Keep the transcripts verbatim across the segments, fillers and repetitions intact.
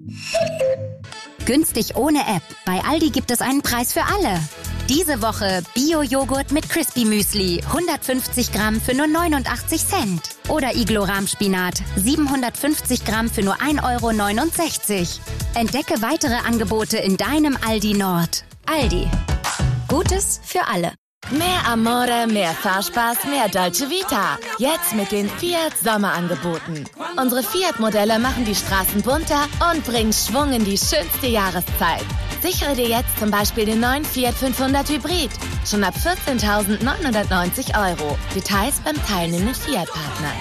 Günstig ohne App. Bei Aldi gibt es einen Preis für alle. Diese Woche Bio-Joghurt mit Crispy Müsli, hundertfünfzig Gramm für nur neunundachtzig Cent. Oder Iglo-Rahmspinat, siebenhundertfünfzig Gramm für nur ein Euro neunundsechzig. Entdecke weitere Angebote in deinem Aldi Nord. Aldi. Gutes für alle. Mehr Amore, mehr Fahrspaß, mehr Dolce Vita. Jetzt mit den Fiat Sommerangeboten. Unsere Fiat-Modelle machen die Straßen bunter und bringen Schwung in die schönste Jahreszeit. Sichere dir jetzt zum Beispiel den neuen Fiat fünfhundert Hybrid. Schon ab vierzehntausendneunhundertneunzig Euro. Details beim teilnehmenden Fiat-Partner.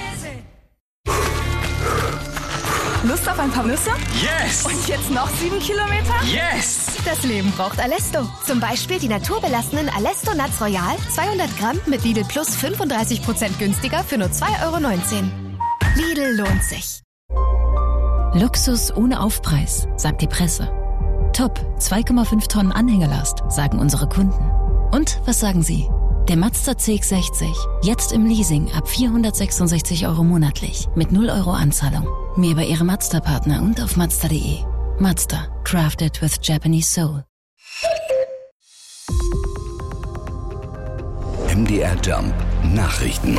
Lust auf ein paar Nüsse? Yes! Und jetzt noch sieben Kilometer? Yes! Das Leben braucht Alesto. Zum Beispiel die naturbelassenen Alesto Nuts Royal, zweihundert Gramm mit Lidl Plus fünfunddreißig Prozent günstiger für nur zwei Euro neunzehn. Lidl lohnt sich. Luxus ohne Aufpreis, sagt die Presse. Top, zwei Komma fünf Tonnen Anhängerlast, sagen unsere Kunden. Und was sagen Sie? Der Mazda C X sechzig, jetzt im Leasing ab vierhundertsechsundsechzig Euro monatlich, mit null Euro Anzahlung. Mehr bei Ihrem Mazda-Partner und auf Mazda punkt de. Mazda, crafted with Japanese soul. M D R Jump Nachrichten.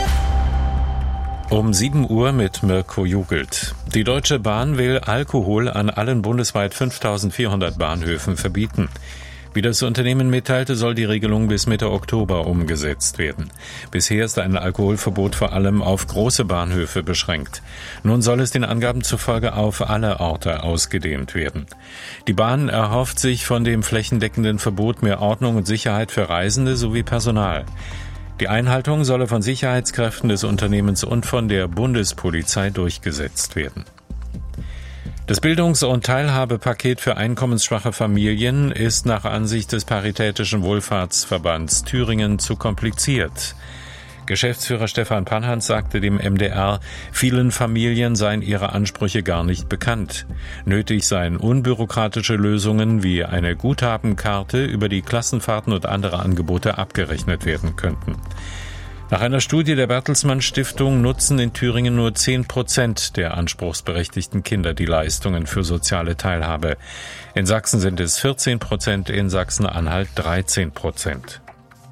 Um sieben Uhr mit Mirko Jugelt. Die Deutsche Bahn will Alkohol an allen bundesweit fünftausendvierhundert Bahnhöfen verbieten. Wie das Unternehmen mitteilte, soll die Regelung bis Mitte Oktober umgesetzt werden. Bisher ist ein Alkoholverbot vor allem auf große Bahnhöfe beschränkt. Nun soll es den Angaben zufolge auf alle Orte ausgedehnt werden. Die Bahn erhofft sich von dem flächendeckenden Verbot mehr Ordnung und Sicherheit für Reisende sowie Personal. Die Einhaltung solle von Sicherheitskräften des Unternehmens und von der Bundespolizei durchgesetzt werden. Das Bildungs- und Teilhabepaket für einkommensschwache Familien ist nach Ansicht des Paritätischen Wohlfahrtsverbands Thüringen zu kompliziert. Geschäftsführer Stefan Panhans sagte dem M D R, vielen Familien seien ihre Ansprüche gar nicht bekannt. Nötig seien unbürokratische Lösungen wie eine Guthabenkarte, über die Klassenfahrten und andere Angebote abgerechnet werden könnten. Nach einer Studie der Bertelsmann Stiftung nutzen in Thüringen nur zehn Prozent der anspruchsberechtigten Kinder die Leistungen für soziale Teilhabe. In Sachsen sind es vierzehn Prozent, in Sachsen-Anhalt dreizehn Prozent.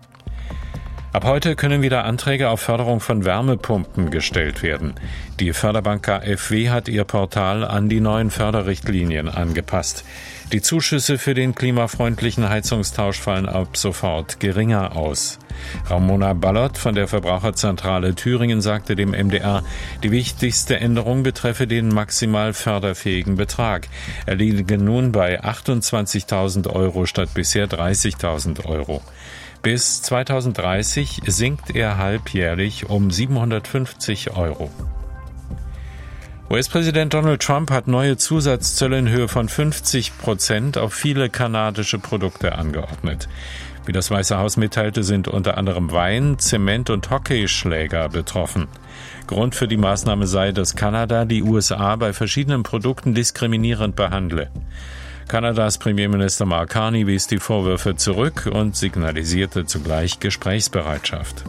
Ab heute können wieder Anträge auf Förderung von Wärmepumpen gestellt werden. Die Förderbank K f W hat ihr Portal an die neuen Förderrichtlinien angepasst. Die Zuschüsse für den klimafreundlichen Heizungstausch fallen ab sofort geringer aus. Ramona Ballert von der Verbraucherzentrale Thüringen sagte dem M D R, die wichtigste Änderung betreffe den maximal förderfähigen Betrag. Er liege nun bei achtundzwanzigtausend Euro statt bisher dreißigtausend Euro. Bis zweitausenddreißig sinkt er halbjährlich um siebenhundertfünfzig Euro. U S-Präsident Donald Trump hat neue Zusatzzölle in Höhe von fünfzig Prozent auf viele kanadische Produkte angeordnet. Wie das Weiße Haus mitteilte, sind unter anderem Wein, Zement und Hockeyschläger betroffen. Grund für die Maßnahme sei, dass Kanada die U S A bei verschiedenen Produkten diskriminierend behandle. Kanadas Premierminister Mark Carney wies die Vorwürfe zurück und signalisierte zugleich Gesprächsbereitschaft.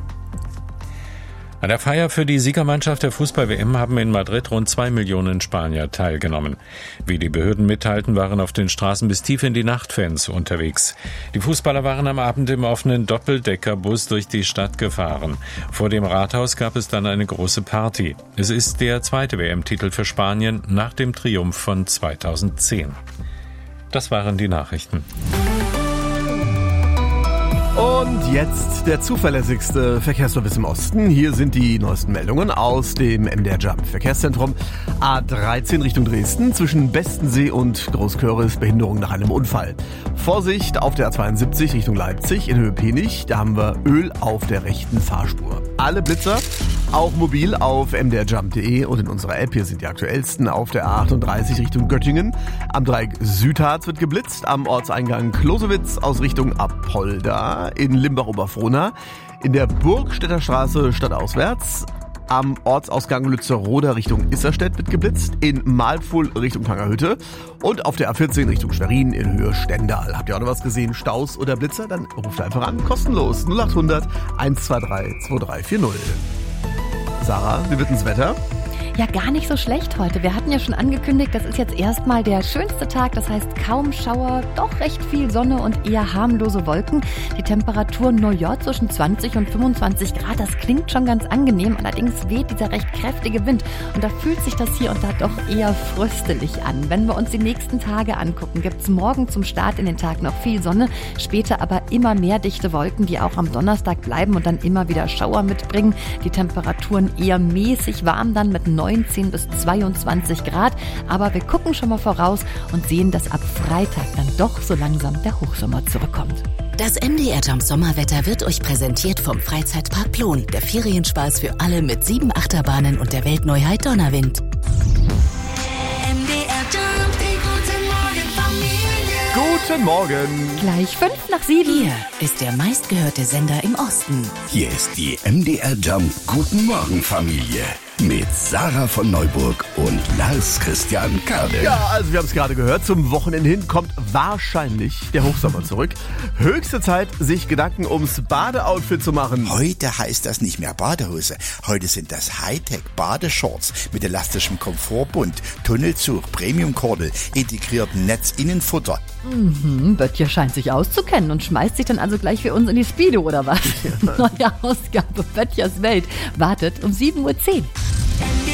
An der Feier für die Siegermannschaft der Fußball-W M haben in Madrid rund zwei Millionen Spanier teilgenommen. Wie die Behörden mitteilten, waren auf den Straßen bis tief in die Nacht Fans unterwegs. Die Fußballer waren am Abend im offenen Doppeldeckerbus durch die Stadt gefahren. Vor dem Rathaus gab es dann eine große Party. Es ist der zweite W M-Titel für Spanien nach dem Triumph von zweitausendzehn. Das waren die Nachrichten. Und jetzt der zuverlässigste Verkehrsservice im Osten. Hier sind die neuesten Meldungen aus dem M D R Jump Verkehrszentrum. A dreizehn Richtung Dresden zwischen Bestensee und Großköris, Behinderung nach einem Unfall. Vorsicht auf der A zweiundsiebzig Richtung Leipzig in Höhe Penich. Da haben wir Öl auf der rechten Fahrspur. Alle Blitzer, auch mobil auf m d r jump punkt de und in unserer App. Hier sind die aktuellsten auf der A achtunddreißig Richtung Göttingen. Am Dreieck Südharz wird geblitzt. Am Ortseingang Klosewitz aus Richtung Apolda. In Limbach-Oberfrohna, in der Burgstädter Straße stadtauswärts, am Ortsausgang Lützeroda Richtung Isserstedt wird geblitzt, in Malpfuhl Richtung Tangerhütte und auf der A vierzehn Richtung Schwerin in Höhe Stendal. Habt ihr auch noch was gesehen, Staus oder Blitzer? Dann ruft einfach an, kostenlos null achthundert eins zwei drei zwei drei vier null. Sarah, wie wird denn das Wetter? Ja, gar nicht so schlecht heute. Wir hatten ja schon angekündigt, das ist jetzt erstmal der schönste Tag. Das heißt kaum Schauer, doch recht viel Sonne und eher harmlose Wolken. Die Temperaturen nur ja zwischen zwanzig und fünfundzwanzig Grad. Das klingt schon ganz angenehm. Allerdings weht dieser recht kräftige Wind. Und da fühlt sich das hier und da doch eher fröstelig an. Wenn wir uns die nächsten Tage angucken, gibt es morgen zum Start in den Tag noch viel Sonne. Später aber immer mehr dichte Wolken, die auch am Donnerstag bleiben und dann immer wieder Schauer mitbringen. Die Temperaturen eher mäßig warm dann mit neunzehn bis zweiundzwanzig Grad. Aber wir gucken schon mal voraus und sehen, dass ab Freitag dann doch so langsam der Hochsommer zurückkommt. Das M D R Jump Sommerwetter wird euch präsentiert vom Freizeitpark Plon. Der Ferienspaß für alle mit sieben Achterbahnen und der Weltneuheit Donnerwind. M D R Jump, die guten Morgen Familie. Guten Morgen. Gleich fünf nach sieben. Hier ist der meistgehörte Sender im Osten. Hier ist die M D R Jump Guten Morgen Familie mit Sarah von Neuburg und Lars Christian Kade. Ja, also wir haben es gerade gehört, zum Wochenende hin kommt wahrscheinlich der Hochsommer zurück. Höchste Zeit, sich Gedanken ums Badeoutfit zu machen. Heute heißt das nicht mehr Badehose. Heute sind das Hightech-Badeshorts mit elastischem Komfortbund, Tunnelzug, Premium-Kordel, integriertem Netzinnenfutter. Mhm, Böttcher scheint sich auszukennen und schmeißt sich dann also gleich für uns in die Speedo, oder was? Ja. Neue Ausgabe Böttchers Welt wartet um sieben Uhr zehn.